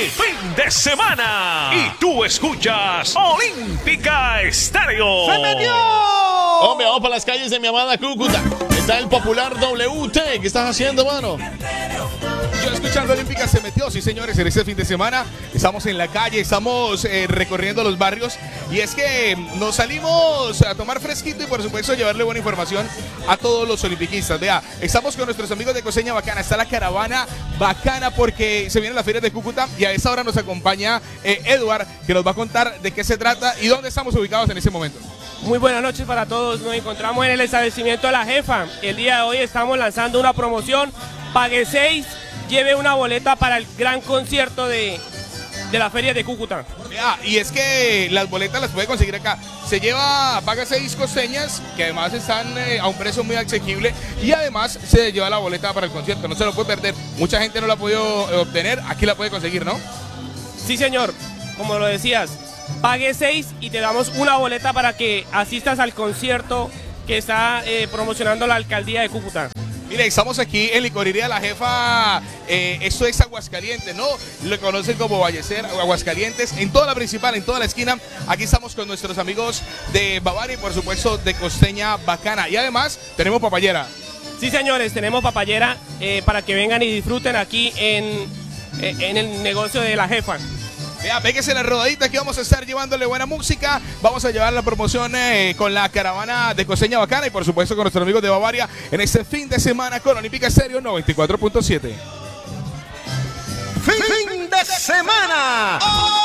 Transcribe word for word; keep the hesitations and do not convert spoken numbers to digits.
fin de semana. Y tú escuchas Olímpica Estéreo. ¡Se metió! Hombre, vamos para las calles de mi amada Cúcuta. Está el popular W T. ¿Qué estás haciendo, mano? Yo escuchando Olímpica se metió, sí señores, en este fin de semana estamos en la calle, estamos eh, recorriendo los barrios y es que nos salimos a tomar fresquito y por supuesto llevarle buena información a todos los olimpiquistas. Vea, estamos con nuestros amigos de Coseña Bacana, está la caravana bacana porque se vienen las ferias de Cúcuta y a esta hora nos acompaña eh, Edward, que nos va a contar de qué se trata y dónde estamos ubicados en este momento. Muy buenas noches para todos, nos encontramos en el establecimiento La Jefa. El día de hoy estamos lanzando una promoción, pague seis, lleve una boleta para el gran concierto de, de la feria de Cúcuta. Ah, y es que las boletas las puede conseguir acá. Se lleva, paga seis costeñas, que además están eh, a un precio muy asequible, y además se lleva la boleta para el concierto. No se lo puede perder. Mucha gente no la ha podido eh, obtener, aquí la puede conseguir, ¿no? Sí, señor, como lo decías, pague seis y te damos una boleta para que asistas al concierto que está eh, promocionando la alcaldía de Cúcuta. Mire, estamos aquí en Licorería La Jefa, eh, esto es Aguascalientes, ¿no? Lo conocen como Vallecer, Aguascalientes, en toda la principal, en toda la esquina. Aquí estamos con nuestros amigos de Bavaria y por supuesto de Costeña Bacana. Y además tenemos papayera. Sí, señores, tenemos papayera eh, para que vengan y disfruten aquí en, en el negocio de La Jefa. Vea, péguese la rodadita, aquí vamos a estar llevándole buena música. Vamos a llevar la promoción eh, con la caravana de Coseña Bacana y por supuesto con nuestros amigos de Bavaria en este fin de semana con Olímpica Estéreo noventa y cuatro punto siete. Fin de semana.